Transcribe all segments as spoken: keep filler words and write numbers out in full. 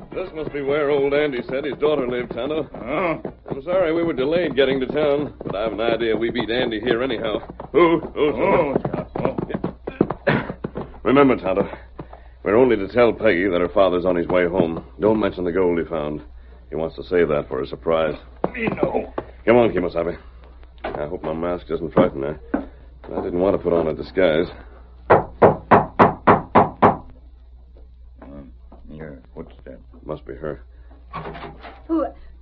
This must be where old Andy said his daughter lived, Tonto. Oh. I'm sorry we were delayed getting to town, but I have an idea we beat Andy here anyhow. Oh, oh, Oh, oh. Remember, Tonto, we're only to tell Peggy that her father's on his way home. Don't mention the gold he found. He wants to save that for a surprise. Me no. Come on, Kimosabe. I hope my mask doesn't frighten her. I didn't want to put on a disguise. Um, yeah, what's that? Must be her. Who?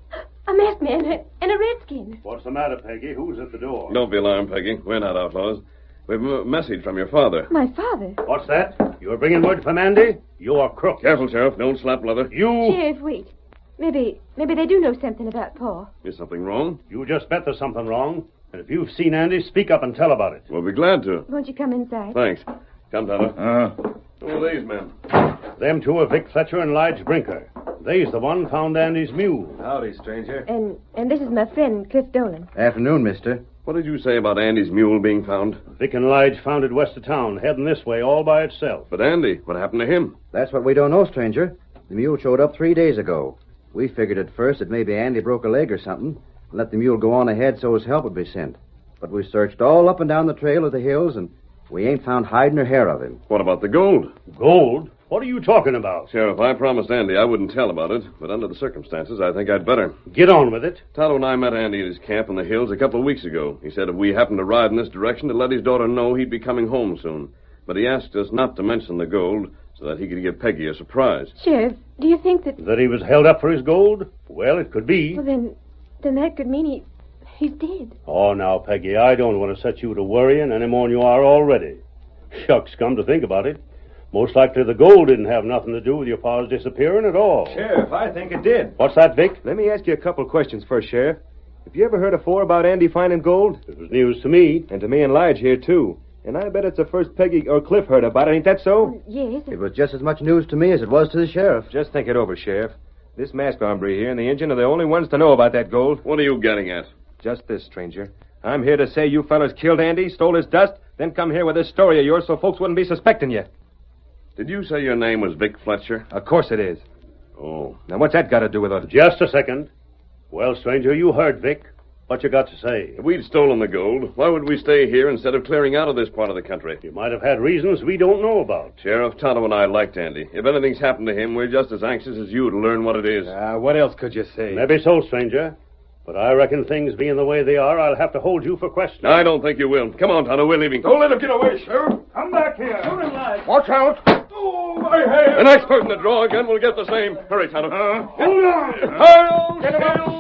A masked man and a redskin. What's the matter, Peggy? Who's at the door? Don't be alarmed, Peggy. We're not outlaws. We've a message from your father. My father? What's that? You were bringing word from Andy? You are crooks. Careful, Sheriff. Don't slap leather. You... Sheriff, wait. Maybe, maybe they do know something about Paul. Is something wrong? You just bet there's something wrong. And if you've seen Andy, speak up and tell about it. We'll be glad to. Won't you come inside? Thanks. Come, Tonto. Uh, Who are these men? Them two are Vic Fletcher and Lige Brinker. They's the one found Andy's mule. Howdy, stranger. And and this is my friend, Cliff Dolan. Afternoon, mister. What did you say about Andy's mule being found? Vic and Lige found it west of town, heading this way all by itself. But Andy, what happened to him? That's what we don't know, stranger. The mule showed up three days ago. We figured at first that maybe Andy broke a leg or something and let the mule go on ahead so his help would be sent. But we searched all up and down the trail of the hills, and we ain't found hide nor hair of him. What about the gold? Gold? What are you talking about? Sheriff, I promised Andy I wouldn't tell about it, but under the circumstances, I think I'd better. Get on with it. Tonto and I met Andy at his camp in the hills a couple of weeks ago. He said if we happened to ride in this direction to let his daughter know he'd be coming home soon. But he asked us not to mention the gold so that he could give Peggy a surprise. Sheriff, do you think that... That he was held up for his gold? Well, it could be. Well, then, then that could mean he... he's dead. Oh, now, Peggy, I don't want to set you to worrying any more than you are already. Shucks, come to think about it. Most likely the gold didn't have nothing to do with your father's disappearing at all. Sheriff, I think it did. What's that, Vic? Let me ask you a couple of questions first, Sheriff. Have you ever heard afore about Andy finding gold? It was news to me. And to me and Lige here, too. And I bet it's the first Peggy or Cliff heard about it. Ain't that so? Yes. It was just as much news to me as it was to the sheriff. Just think it over, Sheriff. This masked hombre here and the Injun are the only ones to know about that gold. What are you getting at? Just this, stranger. I'm here to say you fellas killed Andy, stole his dust, then come here with this story of yours so folks wouldn't be suspecting you. Did you say your name was Vic Fletcher? Of course it is. Oh. Now, what's that got to do with it? Just a second. Well, stranger, you heard Vic. What you got to say? If we'd stolen the gold, why would we stay here instead of clearing out of this part of the country? You might have had reasons we don't know about. Sheriff, Tonto and I liked Andy. If anything's happened to him, we're just as anxious as you to learn what it is. Uh, what else could you say? Maybe so, stranger. But I reckon things being the way they are, I'll have to hold you for questioning. I don't think you will. Come on, Tonto, we're leaving. don't let him get away, Sheriff. Come back here. Shoot him, Lige. Watch out. Oh, my head. The next person to draw a gun will get the same. Hurry, Tonto. Uh, hold on. Hail, hail,